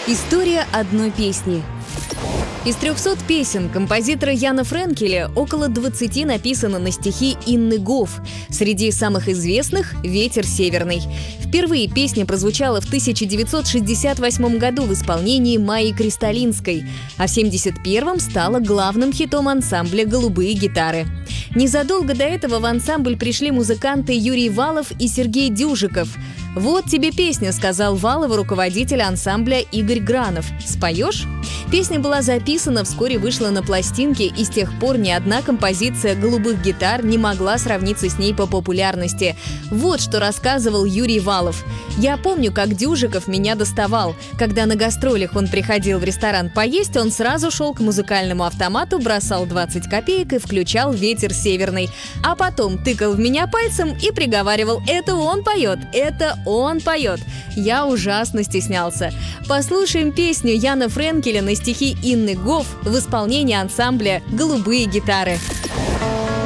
История одной песни. Из 300 песен композитора Яна Френкеля около 20 написано на стихи Инны Гофф. Среди самых известных — «Ветер северный». Впервые песня прозвучала в 1968 году в исполнении Майи Кристалинской, а в 1971 стала главным хитом ансамбля «Голубые гитары». Незадолго до этого в ансамбль пришли музыканты Юрий Валов и Сергей Дюжиков. «Вот тебе песня», — сказал Валову руководитель ансамбля Игорь Гранов. «Споешь?» Песня была записана, вскоре вышла на пластинке, и с тех пор ни одна композиция «Голубых гитар» не могла сравниться с ней по популярности. Вот что рассказывал Юрий Валов. «Я помню, как Дюжиков меня доставал. Когда на гастролях он приходил в ресторан поесть, он сразу шел к музыкальному автомату, бросал 20 копеек и включал «Ветер северный». А потом тыкал в меня пальцем и приговаривал: «Это он поет, это он поет». Я ужасно стеснялся. Послушаем песню Яна Френкеля на стихи Инны Гофф в исполнении ансамбля «Голубые гитары».